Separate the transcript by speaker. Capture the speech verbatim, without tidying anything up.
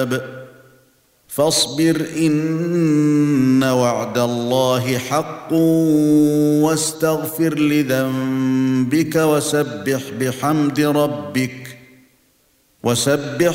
Speaker 1: الكتاب فاصبر إن وعد الله حق واستغفر لذنبك وسبح بحمد ربك وسبح